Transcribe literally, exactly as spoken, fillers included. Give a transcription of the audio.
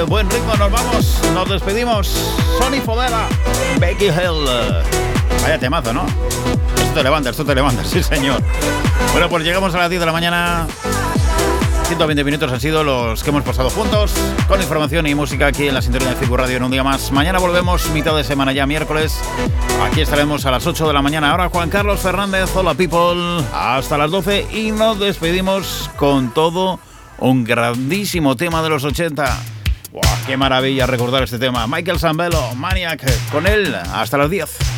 buen ritmo nos vamos, nos despedimos. Sonny Fodera, Becky Hill. Vaya temazo, ¿no? Esto te levantas, esto te levantas, sí señor. Bueno, pues llegamos a las diez de la mañana. ciento veinte minutos han sido los que hemos pasado juntos, con información y música aquí en la sintonía de Figu Radio en un día más. Mañana volvemos, mitad de semana ya, miércoles. Aquí estaremos a las ocho de la mañana. Ahora Juan Carlos Fernández, Hola People, hasta las doce. Y nos despedimos con todo un grandísimo tema de los ochenta. ¡Wow! ¡Qué maravilla recordar este tema! Michael Sambello, Maniac, con él hasta las diez.